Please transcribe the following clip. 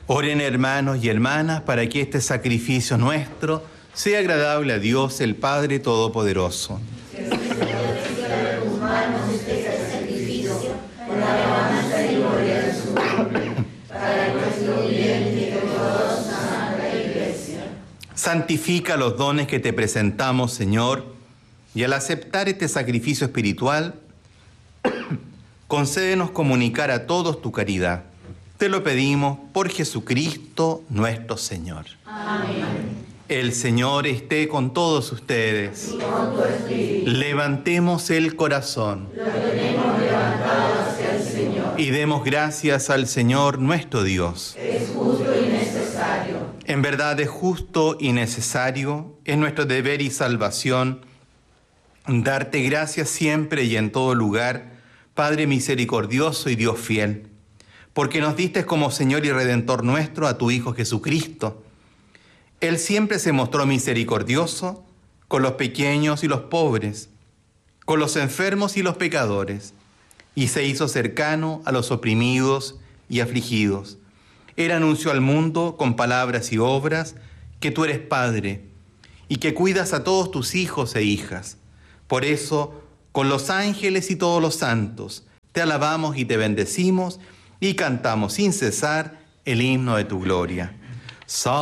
Oren, hermanos y hermanas, para que este sacrificio nuestro sea agradable a Dios, el Padre Todopoderoso. Santifica los dones que te presentamos, Señor, y al aceptar este sacrificio espiritual, concédenos comunicar a todos tu caridad. Te lo pedimos por Jesucristo nuestro Señor. Amén. El Señor esté con todos ustedes. Y con tu espíritu. Levantemos el corazón. Lo tenemos levantado hacia el Señor. Y demos gracias al Señor nuestro Dios. Es justo y necesario. En verdad es justo y necesario, es nuestro deber y salvación, darte gracias siempre y en todo lugar, Padre misericordioso y Dios fiel, porque nos diste como Señor y Redentor nuestro a tu Hijo Jesucristo. Él siempre se mostró misericordioso con los pequeños y los pobres, con los enfermos y los pecadores, y se hizo cercano a los oprimidos y afligidos. Él anunció al mundo con palabras y obras que tú eres Padre y que cuidas a todos tus hijos e hijas. Por eso, con los ángeles y todos los santos, te alabamos y te bendecimos y cantamos sin cesar el himno de tu gloria.